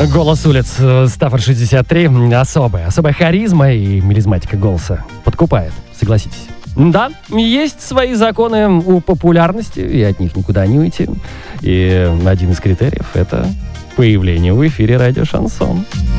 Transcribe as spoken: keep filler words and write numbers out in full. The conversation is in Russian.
Голос улиц Стаффорд шестьдесят три особая, особая харизма и мелизматика голоса подкупает, согласитесь. Да, есть свои законы у популярности, и от них никуда не уйти. И один из критериев — это появление в эфире радио «Шансон».